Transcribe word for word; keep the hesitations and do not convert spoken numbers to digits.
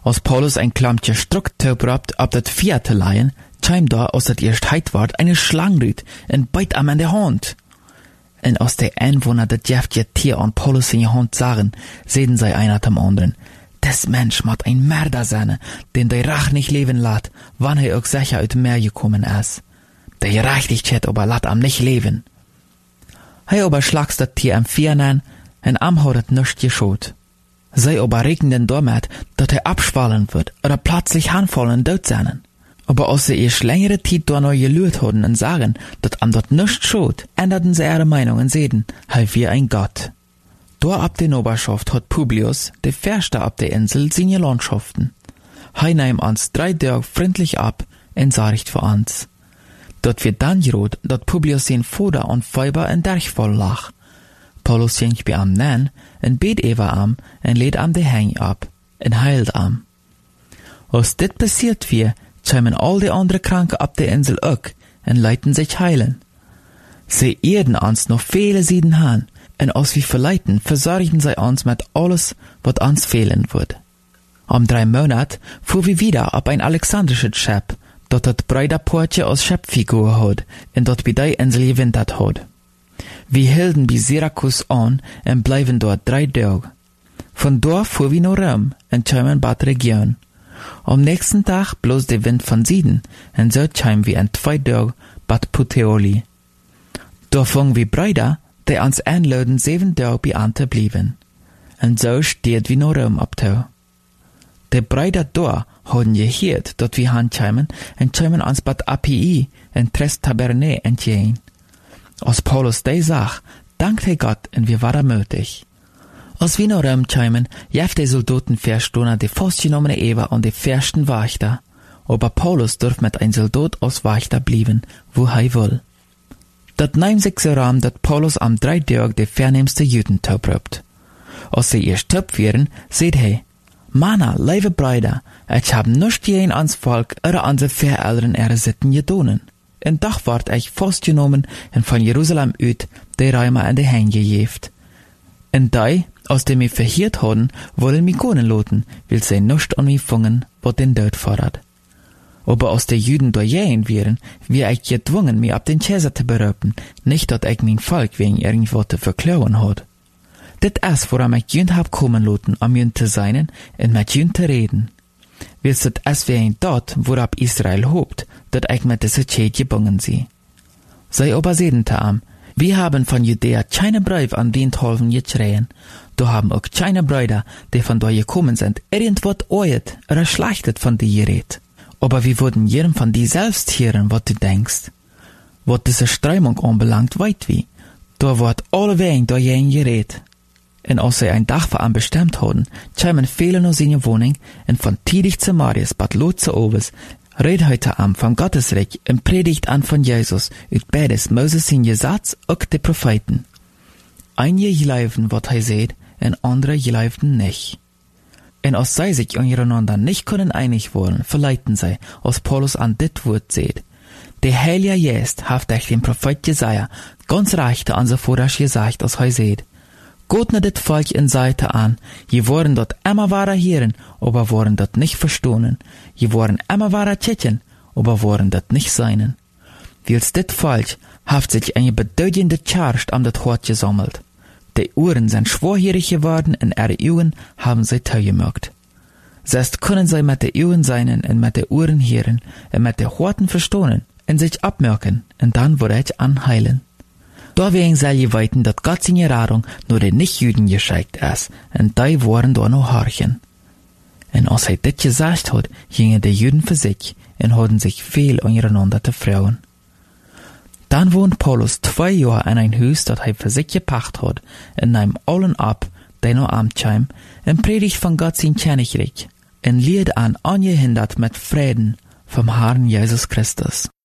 Als Paulus ein Klammtje Struck töbrabt, ab dat vierte Leien, chim da, als dat erst heit ward, eine Schlangrüt, en beit am an der Hand. En als der Einwohner dat jäftje Tier an Paulus in je Hand sagen, sehen sei einer dem anderen. Des Mensch mat ein Mörder seine, den der Rach nicht leben lat, wann er auch sicher uit Meer gekommen is. Der Gerechtigkeit aber lat am nicht leben. Hei aber schlagst dat Tier am Viernen, en am haudet nischt geschot. Sei aber regnen damit, dat er abschwallen wird, oder plötzlich hanfallen dort seinen. Aber als sie erst längere Zeit da noch gelüht haben und sagen, dat am dort nischt schot, änderten sie ihre Meinung und sehen, hei wie ein Gott. Da ab der Oberschaft hat Publius, der Färste ab der Insel, seine Landschaften. Hei nahm uns drei Tage freundlich ab und sorgt für uns. Dort wird dann gerot, dat Publius sein Vater und Feiber in Derchfall lag. Paulus ging bei am nen, en bet Eva am, en lädt am de Heng ab, en heilt am. Als dit passiert wie, chimen all die andere Kranke ab der Insel auch, en leiten sich heilen. Sie erden uns noch viele Sieden han, en als wir verleiten, versorgen sie uns mit alles, wat uns fehlen wird. Am drei Monat fuhr wir wieder ab ein alexandrisches Schiff, dort dat Breiderportje aus Schifffigur hat, en dort bei der Insel gewintert hat. Wir hielten bis Syrakus an und bleiben dort drei Tage. Von dort fuhr wir nach Rom und chimen Bad Region. Am nächsten Tag bloß der Wind von Süden und so chimen wir in zwei Tagen Bad Puteoli. Da fangen wir Brüder, die uns einladen, sieben Tage bei Ante blieben. Und so steht wir nach Rom abtau. Die Brüder da haben gehört, dass wir hanchimen und chimen uns Bad Appii und Tres Tabernae entgehen. Als Paulus die sag, dankte Gott und wir waren mutig. Als wir nach Rom chimen, jeft die Soldaten verstohnen die festgenommene Eva und die fürsten Wächter. Aber Paulus durf mit ein Soldat als Wächter blieben, wo er will. Dat nahm sich so ram, dat Paulus am drei Tag die vernehmste Juden töprobt. Als sie erst töp wären, seht he, Mana, liebe Brüder, ich hab nicht jeden ans Volk oder an se Vereltern ihre Sitten gedonen. En dag ward ich vastgenomen en van Jerusalem uit de Römer in de Hänge gejeft. En die, als die mich verhiert hadden, wollen mich konen loten, will sie nicht an mich fangen, wat den Tod fordert. Aber als die Juden da jähen wären, wie ich gezwungen, mich ab den Käser zu berüben, nicht, dass ich mein Volk wegen irgendwas zu verklauen hat. Dit is, woran ich jünd hab kommen loten, am jünd zu seinen und mit jünd zu reden. Willst du es wie ein dort, worab Israel hobt, dat ich mit dieser Zeit gebungen sie. Sei aber sedente am, wir haben von Judäa keine Brief an den Tolven geschrien, da haben auch keine Brüder, die von da gekommen sind, irgendwas oet oder schlechtet von dir geredet. Aber wir würden jedem von dir selbst hören, was du denkst. Was diese Strömung anbelangt, weit wie, da wird alle wegen da jeden geredet. Und als sie ein Dach für an bestimmt haben, chimen viele noch seine Wohnung, und von Tidig zu Marius, Bad Lot zu Oves, red heute am von Gottesreich und predigt an von Jesus, ut beides Moses in Gesetz und die Propheten. Einige geleifen, wat er seht, und andere geleifen nicht. Und als sie sich untereinander nicht können einig worden, verleiten sie, als Paulus an dit Wort seht. Der Heilige Geist haft euch den Prophet Jesaja ganz recht an so vorher gesagt, als er seht. Gott ne dit Volk in Seite an, je worden dort immer wahrer hören, aber worden dort nicht verstohnen, je worden immer wahrer tschitchen, aber worden dort nicht seinen. Wils dit Volk haft sich eine bedeutende Charge am dat Hort gesammelt. Die Uhren sind schwerhörig geworden und ihre Augen haben sie teilgemerkt. Selbst können sie mit den Augen seinen und mit den Uhren hören und mit den Horten verstohnen und sich abmerken und dann würde ich anheilen. Deswegen soll je weiten, dat Gott seine Radung nur den Nicht-Juden geschickt ist, und die waren da noch horchen. Und als er dit gesagt hat, gingen die Juden für sich und hatten sich viel untereinander zu frauen. Dann wohnt Paulus zwei Jahre in ein Haus, das er für sich gepacht hat, und nahm allen ab, die noch amtscheim, und predigt von Gott sein Königreich, und lehrt an ungehindert mit Frieden vom Herrn Jesus Christus.